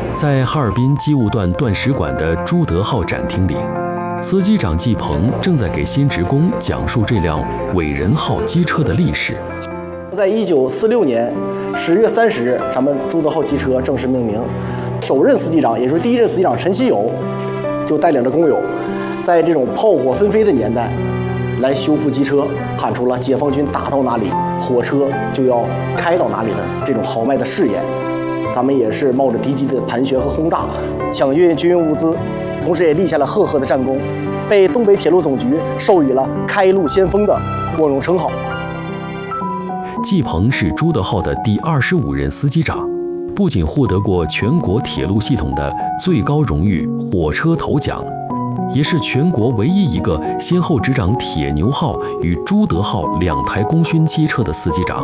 在哈尔滨机务段断石馆的朱德号展厅里，司机长季鹏正在给新职工讲述这辆伟人号机车的历史。 在1946年10月30日，咱们朱德号机车正式命名。首任司机长，也就是第一任司机长陈锡友，就带领着工友，在这种炮火纷飞的年代，来修复机车，喊出了解放军打到哪里，火车就要开到哪里的这种豪迈的誓言。咱们也是冒着敌机的盘旋和轰炸，抢运军用物资，同时也立下了赫赫的战功，被东北铁路总局授予了开路先锋的光荣称号。 季鹏是朱德号的第25任司机长，不仅获得过全国铁路系统的最高荣誉火车头奖，也是全国唯一一个先后执掌铁牛号与朱德号2台功勋机车的司机长。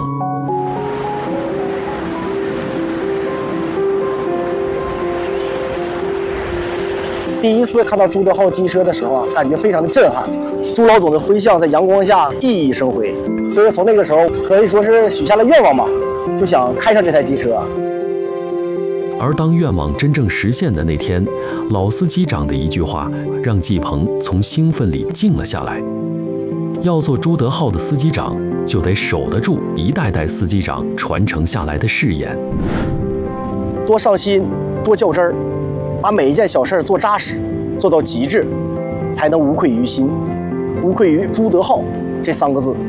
第一次看到朱德号机车的时候啊，感觉非常的震撼。朱老总的徽像在阳光下熠熠生辉，所以从那个时候可以说是许下了愿望吧，就想开上这台机车。 而当愿望真正实现的那天，老司机长的一句话让季鹏从兴奋里静了下来。要做朱德号的司机长，就得守得住一代代司机长传承下来的誓言。 多上心，多较真儿，把每一件小事做扎实，做到极致，才能无愧于心，无愧于朱德号这3个字。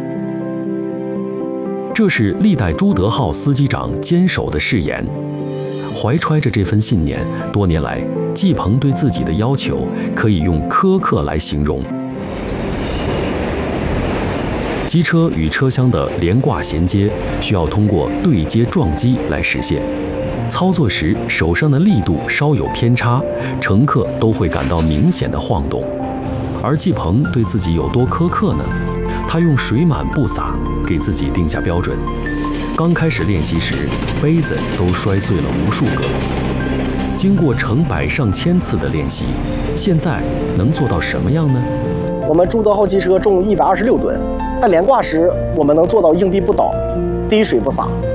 这是历代朱德号司机长坚守的誓言。怀揣着这份信念，多年来，季鹏对自己的要求可以用苛刻来形容。机车与车厢的连挂衔接需要通过对接撞击来实现，操作时手上的力度稍有偏差，乘客都会感到明显的晃动。而季鹏对自己有多苛刻呢？他用水满布洒给自己定下标准。刚开始练习时，杯子都摔碎了无数个。经过成百上千次的练习，现在能做到什么样呢？ 我们朱德号机车重126吨，但连挂时我们能做到硬币不倒，滴水不洒。